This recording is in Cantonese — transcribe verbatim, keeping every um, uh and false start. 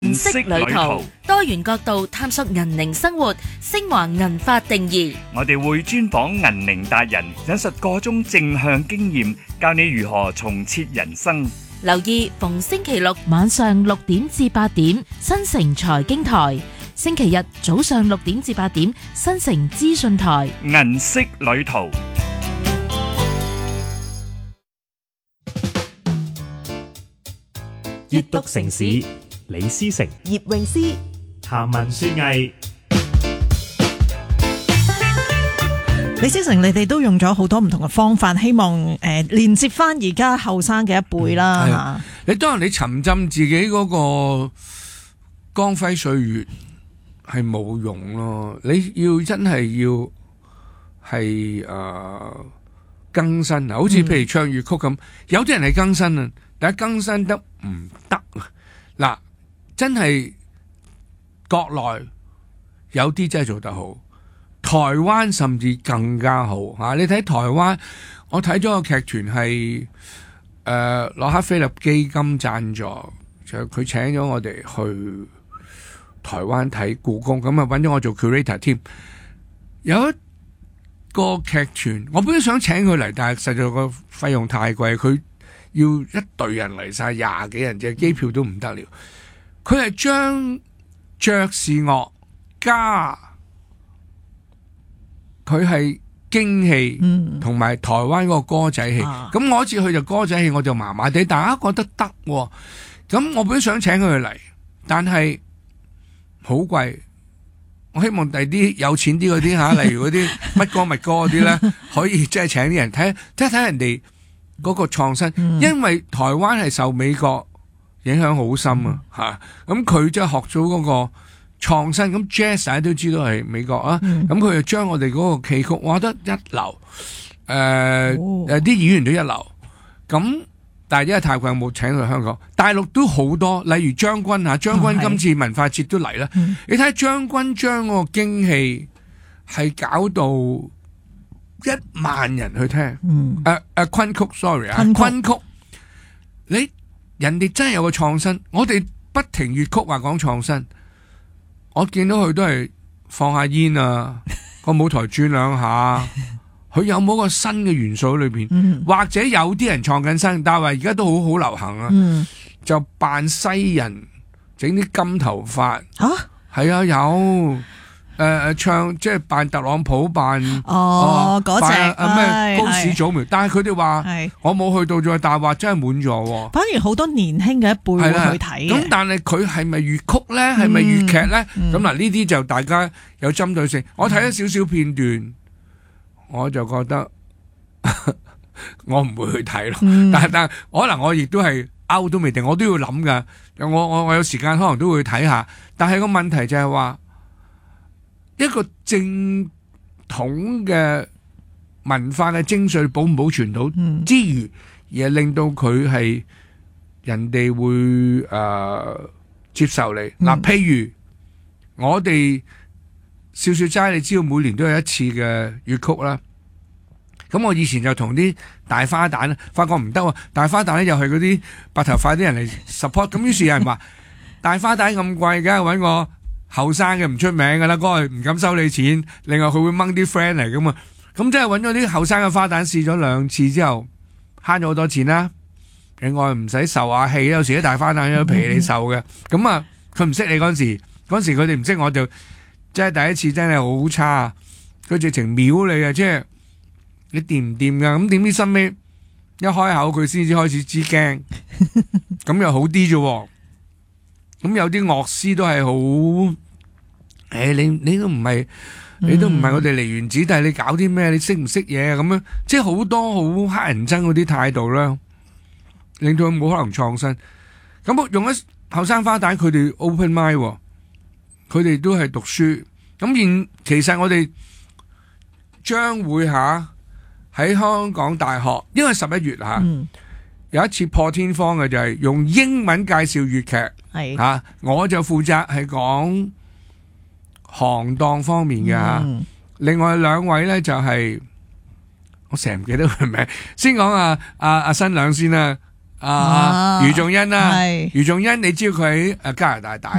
銀色旅途，多元角度探索銀齡生活，昇華銀髮定義。 我哋會專訪銀齡達人，引述個中正向經驗，教你如何重設人生。 留意逢星期六晚上六點至八點，新城財經台；星期日早上六點至八點，新城資訊台。 銀色旅途。 閱讀城市，李思成、 葉詠詩、 譚文書藝。 李思成，你哋都用咗好多唔同嘅方法，希望誒、呃、連接翻而家後生嘅一輩啦。 嗯、你當然你沉浸自己嗰個光輝歲月係冇用咯，你要真係要係誒、呃、更新啊！好似譬如唱粵曲咁，嗯、有啲人係更新啊，但係更新得唔得啊？嗱，真係國內有啲真係做得好。台灣甚至更加好吓、啊，你睇台灣，我睇咗個劇團係誒洛克菲勒基金贊助，就佢請咗我哋去台灣睇故宮，咁啊揾咗我做 curator 添。有一個劇團，我本來想請佢嚟，但係實在個費用太貴，佢要一隊人嚟晒廿幾人，隻機票都唔得了。佢係將爵士樂加佢係京戲，同埋台灣嗰個歌仔戲。咁、啊、我一次去就歌仔戲，我就麻麻地，大家覺得得。咁我本想請佢嚟，但係好貴。我希望第啲有錢啲嗰啲吓，例如嗰啲乜歌乜歌嗰啲咧，可以即係請啲人睇，睇睇人哋嗰個創新。嗯、因為台灣係受美國影響好深啊，吓咁佢即係學咗嗰個創新，咁 jazz 大家都知道係美國啊，咁佢就將我哋嗰個戲曲，我覺得一流，誒誒啲演員都一流，咁但係因為太貴有冇請佢香港，大陸都好多，例如將軍啊，將軍今次文化節都嚟啦，嗯、你睇將軍將嗰個京戲係搞到一萬人去聽，誒誒、嗯啊啊、昆曲 sorry 啊，昆曲，昆曲你人哋真係有個創新，我哋不停粵曲話講創新。我見到佢都係放下煙啊，個舞台轉兩下，佢有冇個新嘅元素喺裏邊？嗯、或者有啲人創緊新，但係話而家都好好流行啊，嗯、就扮西人，整啲金頭髮。啊，係啊，有。誒誒、呃，唱即係扮特朗普扮哦嗰隻咩高市早苗，但係佢哋話我冇去到咗，但係話真係滿咗。反而好多年輕嘅一輩會去睇。 咁但係佢係咪粵曲咧？係咪粵劇咧？咁嗱呢啲就大家有針對性。我睇咗少少片段，嗯、我就覺得我唔會去睇咯。嗯、但係但係可能我亦都係 out 都未定，我都要諗噶。我我我有時間可能都會睇下。但係個問題就係話。一個正統嘅文化嘅精髓保唔保存到之餘，而係令到佢係人哋會誒、呃、接受你嗱、嗯啊，譬如我哋笑笑齋，你知道每年都有一次嘅粵曲啦。咁我以前就同啲大花旦發覺唔得喎，大花旦咧又係嗰啲白頭髮啲人嚟 support， 咁於是有人話大花旦咁貴，梗係搵我。後生嘅唔出名噶啦，嗰個唔敢收你錢。另外佢會掹啲 friend 嚟噶嘛，咁即係揾咗啲後生嘅花旦試咗兩次之後，慳咗好多錢啦。另外唔使受下氣，有時啲大花旦有皮你受嘅。咁啊，佢唔識你嗰時，嗰時佢哋唔識我就，即係第一次真係好差。佢直情秒你啊，即係你掂唔掂噶？咁點知心尾一開口佢先至開始知驚，咁又好啲啫。咁有啲樂師都係好，誒、欸，你你都唔係，你都唔係我哋梨園子弟，但係你搞啲咩？你識唔識嘢咁樣？即係好多好乞人憎嗰啲態度啦，令到佢冇可能創新。咁我用咗後生花旦，佢哋 open mind， 佢哋都係讀書。咁現其實我哋將會吓喺香港大學，因為十一月吓。嗯有一次破天荒嘅就係用英文介紹粵劇，係吓、啊，我就負責係講行當方面嘅吓。嗯、另外兩位咧就係、是、我成日唔記得佢名，先講阿阿阿新娘先啦，阿、啊啊、余仲恩啦，余仲恩你知道佢喺誒加拿大大。